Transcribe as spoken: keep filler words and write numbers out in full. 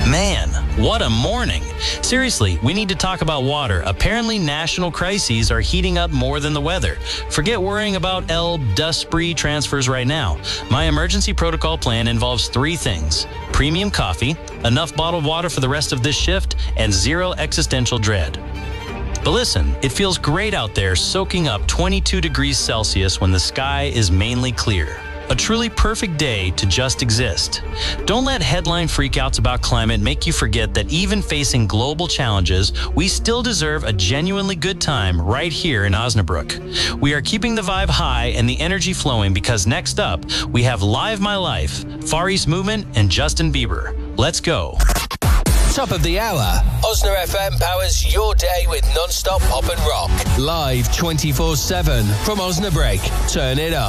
Man, what a morning. Seriously, we need to talk about water. Apparently, national crises are heating up more than the weather. Forget worrying about Elbe dust spree transfers right now. My emergency protocol plan involves three things: premium coffee, enough bottled water for the rest of this shift, and zero existential dread. But listen, it feels great out there soaking up twenty-two degrees Celsius when the sky is mainly clear. A truly perfect day to just exist. Don't let headline freakouts about climate make you forget that even facing global challenges, we still deserve a genuinely good time right here in Osnabrück. We are keeping the vibe high and the energy flowing because next up, we have Live My Life, Far East Movement, and Justin Bieber. Let's go. Top of the hour. Osna F M powers your day with non-stop pop and rock. Live twenty-four seven from Osnabrück. Turn it up.